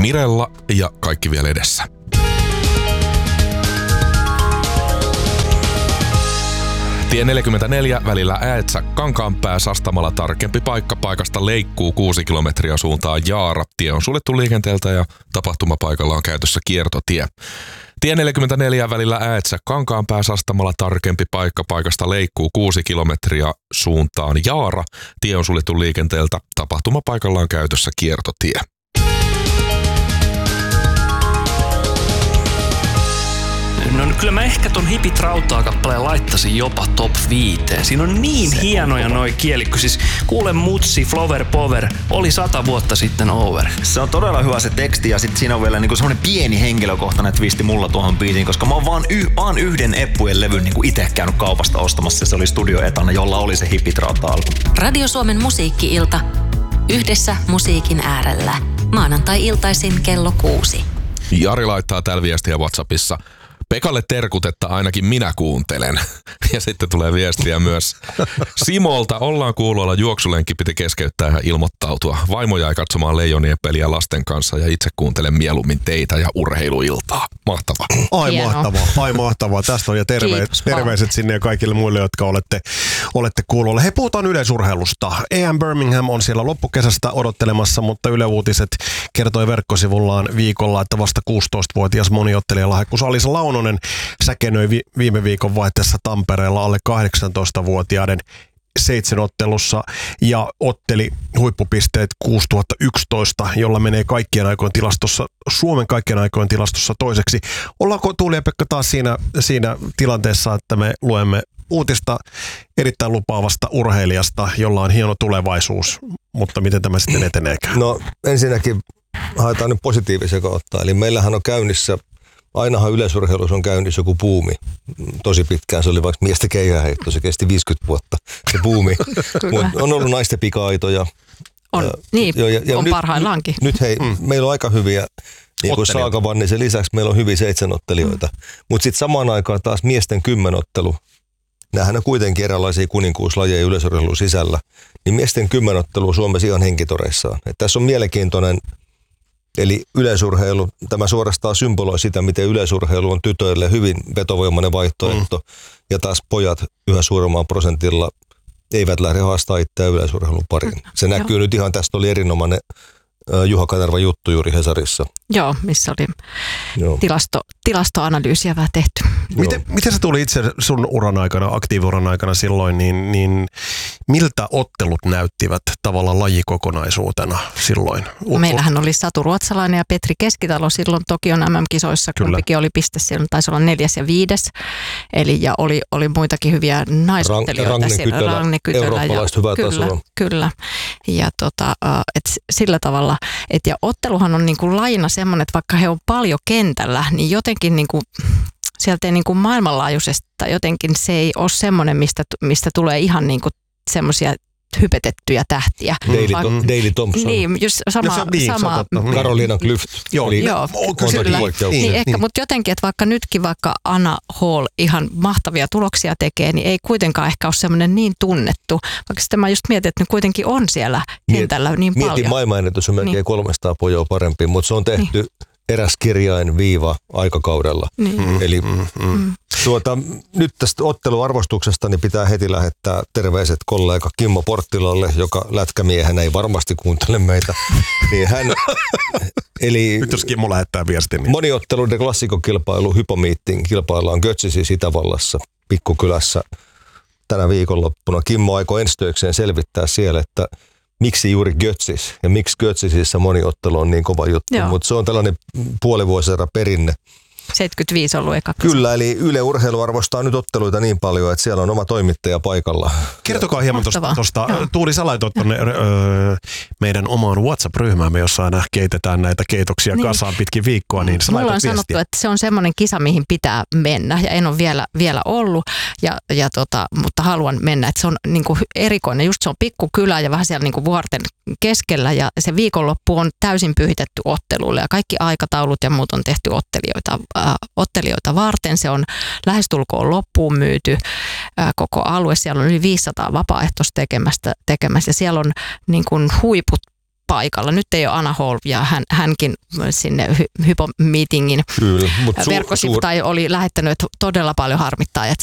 Mirella ja kaikki vielä edessä. Tie 44 välillä Äätsä-Kankaanpää Sastamala tarkempi paikka paikasta Leikkuu 6 kilometriä suuntaan Jaara. Tie on suljettu liikenteeltä ja tapahtumapaikalla on käytössä kiertotie. Tie 44 välillä Äätsä-Kankaanpää Sastamala tarkempi paikka paikasta Leikkuu 6 kilometriä suuntaan Jaara. Tie on suljettu liikenteeltä. Tapahtumapaikalla on käytössä kiertotie. No kyllä mä ehkä ton Hipit rautaa kappaleen laittaisin jopa top 5. Siinä on niin se hienoja noi kielikko. Siis kuule mutsi, flower power, oli 100 vuotta sitten over. Se on todella hyvä se teksti ja sit siinä on vielä niinku semmonen pieni henkilökohtainen twisti mulla tuohon biisiin, koska mä oon vaan yhden Eppujen levyn niinku ite käynyt kaupasta ostamassa ja se oli Studio Etana, jolla oli se Hipit rauta-albumi. Radio Suomen musiikki-ilta. Yhdessä musiikin äärellä. Maanantai-iltaisin kello 6. Jari laittaa täällä viestiä WhatsAppissa. Pekalle terkut, että ainakin minä kuuntelen. Ja sitten tulee viestiä myös Simolta. Ollaan kuulolla, juoksulenki piti keskeyttää ja ilmoittautua. Vaimo jäi katsomaan Leijonien peliä lasten kanssa ja itse kuuntelen mieluummin teitä ja urheiluiltaa. Mahtavaa. Ai mahtavaa. Tästä on ja terveiset sinne ja kaikille muille, jotka olette kuulolla. Hei, puhutaan yleisurheilusta. EM Birmingham on siellä loppukesästä odottelemassa, mutta Yle Uutiset kertoi verkkosivullaan viikolla, että vasta 16-vuotias moniottelija-lahjakkuus Alisa Launonen säkenöi viime viikon vaihteessa Tampereella alle 18-vuotiaiden 7 ottelussa ja otteli huippupisteet 6011, jolla menee kaikkien aikojen tilastossa, Suomen kaikkien aikojen tilastossa toiseksi. Ollaanko Tuuli ja Pekka taas siinä tilanteessa, että me luemme uutista erittäin lupaavasta urheilijasta, jolla on hieno tulevaisuus, mutta miten tämä sitten eteneekään? No ensinnäkin haetaan nyt positiivisia kautta, eli meillähän on käynnissä ainahan yleisurheilussa on käynnissä joku buumi. Tosi pitkään se oli vaikka miesten keihäheitto, se kesti 50 vuotta se buumi. On ollut naisten pika-aitoja. On, on nyt, parhaillaankin. Nyt hei, meillä on aika hyviä, niin kuin Saaka Vannisen lisäksi meillä on hyviä 7-ottelijoita. Mutta sitten samaan aikaan taas miesten 10-ottelu. Nämähän on kuitenkin erilaisia kuninkuuslajeja yleisurheilun sisällä. Niin miesten 10-ottelu on Suomessa ihan henkitoreissaan. Et tässä on mielenkiintoinen. Eli yleisurheilu, tämä suorastaan symboloi sitä, miten yleisurheilu on tytöille hyvin vetovoimainen vaihtoehto. Ja taas pojat yhä suuremmalla prosentilla eivät lähde haastaa itseään yleisurheilun pariin. Se näkyy nyt ihan, tästä oli erinomainen Juha Kanervan juttu juuri Hesarissa. Joo, missä oli tilastoanalyysiä vähän tehty. Miten se tuli itse sun uran aikana, aktiiviuran aikana silloin, niin miltä ottelut näyttivät tavallaan lajikokonaisuutena silloin? Meillähän oli Satu Ruotsalainen ja Petri Keskitalo silloin Tokion MM-kisoissa. Kumpikin oli piste silloin, taisi olla 4. ja 5. Eli ja oli muitakin hyviä naisottelijoita. Ragne Kytölä. Eurooppalaista hyvää tasoa. Kyllä. Ja sillä tavalla, ja otteluhan on niin kuin lajina semmoinen, että vaikka he on paljon kentällä, niin jotenkin niin kuin sieltä ei niin kuin maailmanlaajuisesta jotenkin se ei ole semmoinen, mistä tulee ihan niin kuin semmoisia hypetettyjä tähtiä. Daley Thompson. Niin, just sama. Carolina Klüft. Joo, kyllä. Niin ehkä, mutta jotenkin, että vaikka Anna Hall ihan mahtavia tuloksia tekee, niin ei kuitenkaan ehkä ole semmoinen niin tunnettu. Vaikka sitten mä just mietin, että ne kuitenkin on siellä kentällä niin paljon. Mietin maailmanennätys on melkein 300 pojoa parempi, mutta se on tehty eräs kirjain viiva aikakaudella. Eli nyt tästä otteluarvostuksesta niin pitää heti lähettää terveiset kollega Kimmo Porttilalle, joka lätkämiehenä ei varmasti kuuntele meitä. Niin eli nyt jos Kimmo lähettää viestin. Niin. Moniotteluiden klassikokilpailu Hypomeeting kilpaillaan Götzisissä Itävallassa, pikkukylässä tänä viikonloppuna. Kimmo aikoo ensi töikseen selvittää siellä, että miksi juuri Götzis ja miksi Götzisissä moniottelu on niin kova juttu, mutta se on tällainen puolivuosisadan perinne. 75 ollut eka. Kyllä, eli Yle Urheilu arvostaa nyt otteluita niin paljon, että siellä on oma toimittaja paikalla. Kertokaa hieman tuosta. Tuuli, sä laitoit tuonne meidän omaan WhatsApp-ryhmäämme, jossa aina keitetään näitä keitoksia kasaan pitkin viikkoa. Niin mulla on sanottu, että se on semmoinen kisa, mihin pitää mennä ja en ole vielä ollut, mutta haluan mennä. Että se on niinku erikoinen, just se on pikkukylä ja vähän siellä niinku vuorten keskellä ja se viikonloppu on täysin pyhitetty otteluille ja kaikki aikataulut ja muut on tehty ottelijoita varten. Se on lähestulkoon loppuun myyty koko alue. Siellä on yli 500 vapaaehtoista tekemässä ja siellä on niin kuin huiput paikalla. Nyt ei ole Anna Hall ja hänkin sinne Hypo-meetingin verkkosivu tai oli lähettänyt, että todella paljon harmittaa, että